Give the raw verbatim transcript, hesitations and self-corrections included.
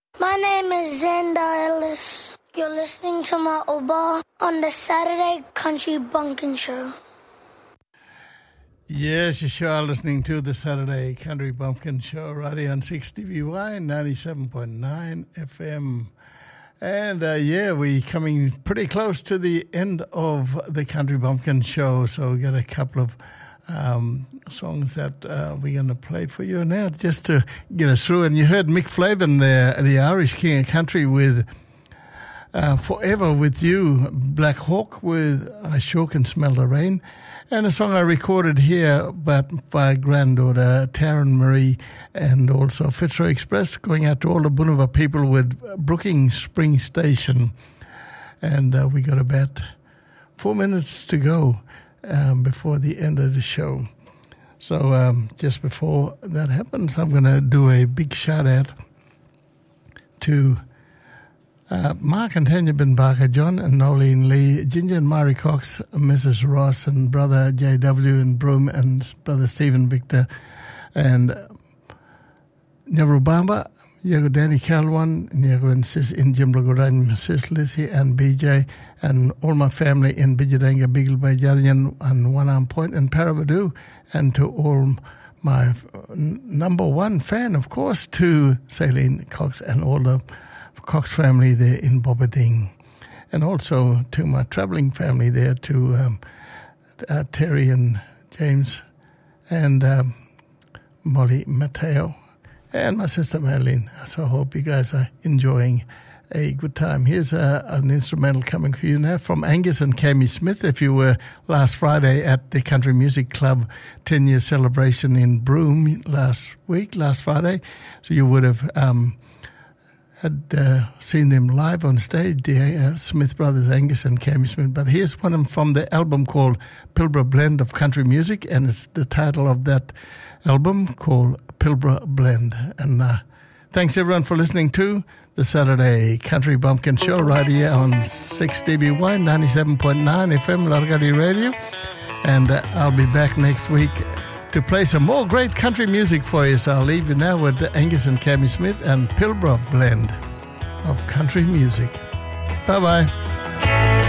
My name is Xander Ellis. You're listening to my Oba on the Saturday Country Bumpkin Show. Yes, you sure are listening to the Saturday Country Bumpkin Show right here on six D B Y ninety-seven point nine F M. And uh, yeah, we're coming pretty close to the end of the Country Bumpkin Show, so we got a couple of um, songs that uh, we're going to play for you now just to get us through. And you heard Mick Flavin there, the Irish King of Country, with uh, Forever With You, Black Hawk with I Sure Can Smell the Rain, and a song I recorded here but by granddaughter Taryn Marie, and also Fitzroy Express, going out to all the Bunava people with Brookings Spring Station. And uh, we got about four minutes to go um, before the end of the show. So um, just before that happens, I'm going to do a big shout out to Uh, Mark and Tanya Ben Barker, John and Nolene Lee, Ginger and Mari Cox, Missus Ross, and brother J W in Broome, and brother Stephen Victor, and Nyaru Bamba, Yago Danny Calwan, Yago and Sis in Jimblagorang, Sis Lizzie and B J, and all my family in Bijadanga, Beagle Bay, Jarian, and One Arm Point, and Parabadoo, and to all my number one fan, of course, to Celine Cox and all the Cox family there in Bobading, and also to my travelling family there, to um, uh, Terry and James and um, Molly Mateo and my sister Madeline. So I hope you guys are enjoying a good time. Here's a, an instrumental coming for you now from Angus and Cammy Smith. If you were last Friday at the Country Music Club ten-year celebration in Broome last week, last Friday, so you would have Um, had uh, seen them live on stage, the uh, Smith brothers, Angus and Cammy Smith. But here's one of them from the album called Pilbara Blend of Country Music, and it's the title of that album called Pilbara Blend. And uh, thanks everyone for listening to the Saturday Country Bumpkin Show right here on six D B Y ninety-seven point nine F M Largadi Radio. And uh, I'll be back next week to play some more great country music for you. So I'll leave you now with Angus and Cammy Smith and Pilbara Blend of Country Music. Bye-bye.